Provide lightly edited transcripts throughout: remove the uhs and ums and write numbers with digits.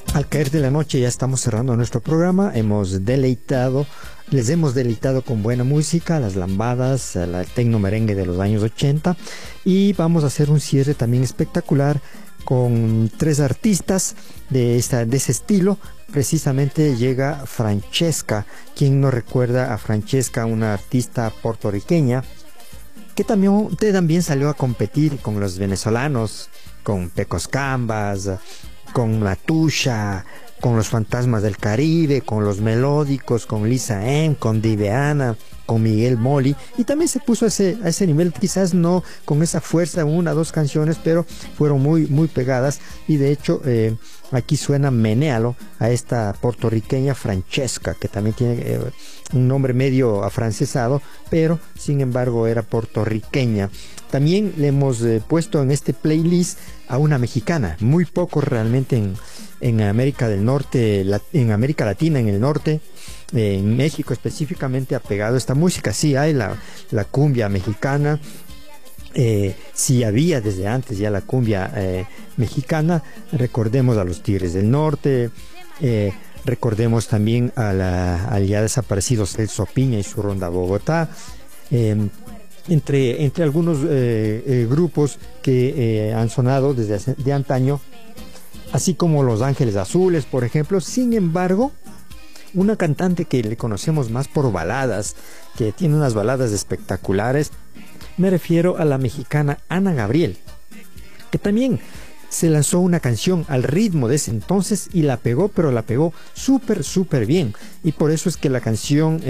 Al caer de la noche ya estamos cerrando nuestro programa. Les hemos deleitado con buena música, las lambadas, el tecno merengue de los años 80, y vamos a hacer un cierre también espectacular con tres artistas de ese estilo. Precisamente llega Francesca. ¿Quién no recuerda a Francesca, una artista puertorriqueña que también salió a competir con los venezolanos, con Pecos Cambas, con Natusha, con los Fantasmas del Caribe, con los Melódicos, con Lisa M, con Diveana, con Miguel Moli, y también se puso a ese nivel, quizás no con esa fuerza, una o dos canciones, pero fueron muy, muy pegadas, y de hecho aquí suena Menéalo, a esta puertorriqueña Francesca, que también tiene un nombre medio afrancesado, pero sin embargo era puertorriqueña. También le hemos puesto en este playlist a una mexicana, muy poco realmente en América del Norte, en América Latina, en el norte, en México específicamente ha pegado esta música. Sí hay la cumbia mexicana, sí había desde antes ya la cumbia mexicana. Recordemos a los Tigres del Norte, recordemos también al ya desaparecido Celso Piña y su Ronda Bogotá, entre algunos grupos que han sonado desde de antaño, así como Los Ángeles Azules, por ejemplo. Sin embargo, una cantante que le conocemos más por baladas, que tiene unas baladas espectaculares, me refiero a la mexicana Ana Gabriel, que también se lanzó una canción al ritmo de ese entonces y la pegó, pero la pegó súper, súper bien. Y por eso es que la canción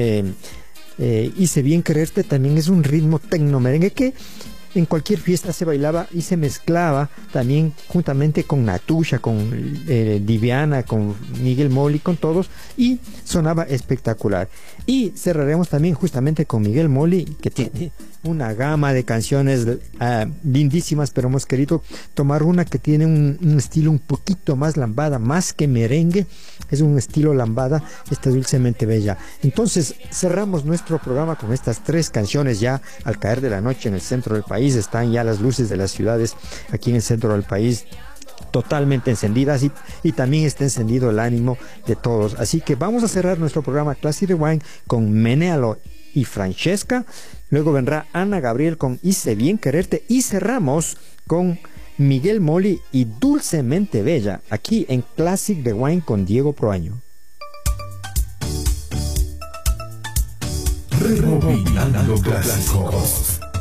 Hice Bien Quererte también es un ritmo tecno merengue que en cualquier fiesta se bailaba y se mezclaba también juntamente con Natusha, con Diviana, con Miguel Moli, con todos, y sonaba espectacular. Y cerraremos también justamente con Miguel Moli, que tiene una gama de canciones lindísimas, pero hemos querido tomar una que tiene un estilo un poquito más lambada, más que merengue, es un estilo lambada, esta Dulcemente Bella. Entonces cerramos nuestro programa con estas tres canciones. Ya al caer de la noche en el centro del país están ya las luces de las ciudades aquí en el centro del país totalmente encendidas, y también está encendido el ánimo de todos. Así que vamos a cerrar nuestro programa Classic Rewind con Menéalo y Francesca. Luego vendrá Ana Gabriel con Hice Bien Quererte, y cerramos con Miguel Moli y Dulcemente Bella, aquí en Classic Rewind con Diego Proaño. Rebobinando clásicos.